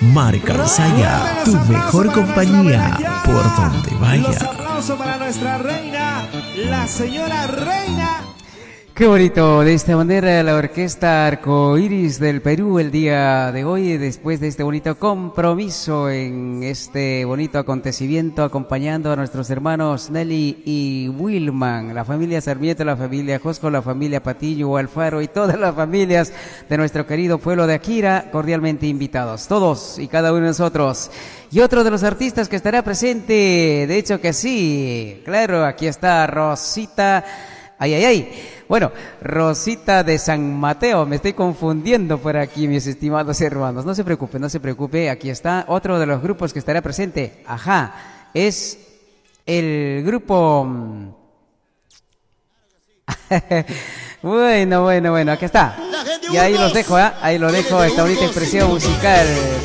Marca Saya, tu mejor compañía por donde vaya. Los aplausos para nuestra reina, la señora Reina. Qué bonito, de esta manera la Orquesta Arcoíris del Perú el día de hoy, después de este bonito compromiso en este bonito acontecimiento, acompañando a nuestros hermanos Nelly y Wilman, la familia Sarmiento, la familia Josco, la familia Patillo, Alfaro y todas las familias de nuestro querido pueblo de Akira, cordialmente invitados, todos y cada uno de nosotros. Y otro de los artistas que estará presente, de hecho que sí, claro, aquí está Rosita. Bueno, Rosita de San Mateo, me estoy confundiendo por aquí, mis estimados hermanos. No se preocupe, aquí está otro de los grupos que estará presente. Ajá, es el grupo... Bueno, aquí está. Y ahí los dejo, ahí lo dejo, esta bonita expresión musical.